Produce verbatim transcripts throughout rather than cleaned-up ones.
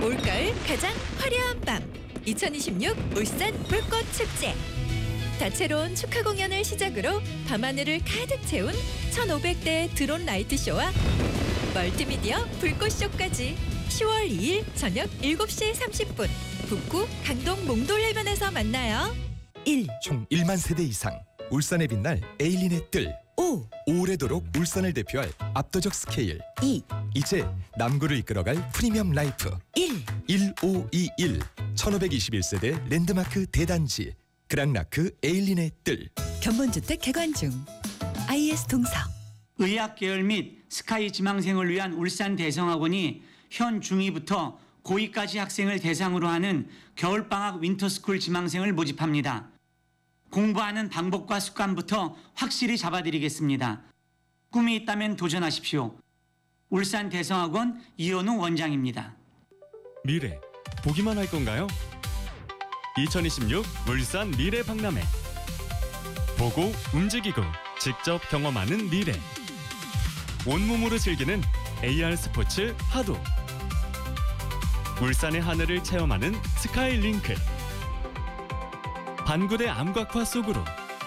올가을 가장 화려한 밤 이천이십육 울산 불꽃 축제. 다채로운 축하 공연을 시작으로 밤하늘을 가득 채운 천오백 대 드론 라이트 쇼와 멀티미디어 불꽃쇼까지 시월 이일 저녁 일곱 시 삼십 분 북구 강동 몽돌해변에서 만나요. 일. 총 일만 세대 이상 울산에 빛날 에일린의 뜰. 오. 오래도록 울산을 대표할 압도적 스케일. 이. 이제 남구를 이끌어갈 프리미엄 라이프. 일. 일오이일 천오백이십일 세대 랜드마크 대단지 그랑라크 에일린의 뜰. 견본주택 개관 중. 아이에스 동서. 의학 계열 및 스카이 지망생을 위한 울산 대성학원이 현 중이부터 고이까지 학생을 대상으로 하는 겨울방학 윈터스쿨 지망생을 모집합니다. 공부하는 방법과 습관부터 확실히 잡아드리겠습니다. 꿈이 있다면 도전하십시오. 울산 대성학원 이현우 원장입니다. 미래, 보기만 할 건가요? 이천이십육 울산 미래 박람회. 보고 움직이고 직접 경험하는 미래. 온몸으로 즐기는 에이알 스포츠 하도. 울산의 하늘을 체험하는 스카이링크. 반구대 암각화 속으로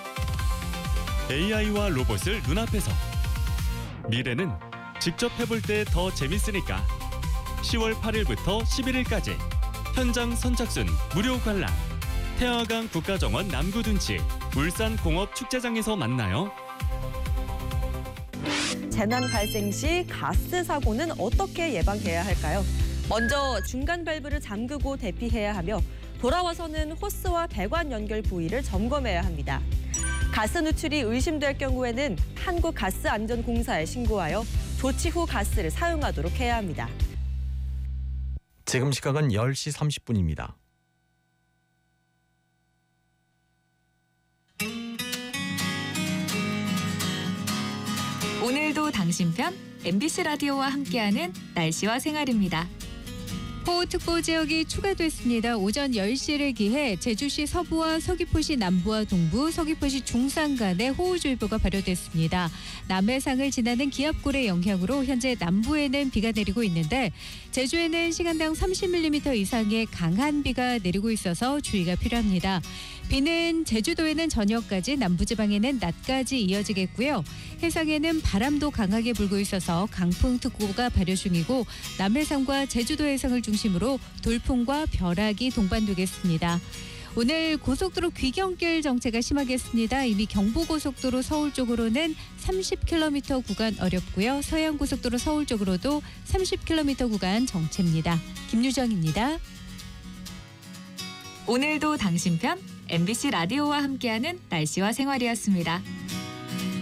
에이아이와 로봇을 눈앞에서. 미래는 직접 해볼 때 더 재밌으니까 시월 팔일부터 십일일까지 현장 선착순 무료 관람. 태화강 국가정원 남구둔치 울산공업축제장에서 만나요. 재난 발생 시 가스 사고는 어떻게 예방해야 할까요? 먼저 중간 밸브를 잠그고 대피해야 하며 돌아와서는 호스와 배관 연결 부위를 점검해야 합니다. 가스 누출이 의심될 경우에는 한국가스안전공사에 신고하여 조치 후 가스를 사용하도록 해야 합니다. 지금 시각은 열 시 삼십 분입니다. 오늘도 당신 편 엠비씨 라디오와 함께하는 날씨와 생활입니다. 호우특보 지역이 추가됐습니다. 오전 열 시를 기해 제주시 서부와 서귀포시 남부와 동부, 서귀포시 중산 간에 호우주의보가 발효됐습니다. 남해상을 지나는 기압골의 영향으로 현재 남부에는 비가 내리고 있는데 제주에는 시간당 삼십 밀리미터 이상의 강한 비가 내리고 있어서 주의가 필요합니다. 비는 제주도에는 저녁까지, 남부지방에는 낮까지 이어지겠고요. 해상에는 바람도 강하게 불고 있어서 강풍특보가 발효 중이고 남해상과 제주도 해상을 중심으로 돌풍과 벼락이 동반되겠습니다. 오늘 고속도로 귀경길 정체가 심하겠습니다. 이미 경부고속도로 서울 쪽으로는 삼십 킬로미터 구간 어렵고요. 서해안고속도로 서울 쪽으로도 삼십 킬로미터 구간 정체입니다. 김유정입니다. 오늘도 당신 편 엠비씨 라디오와 함께하는 날씨와 생활이었습니다.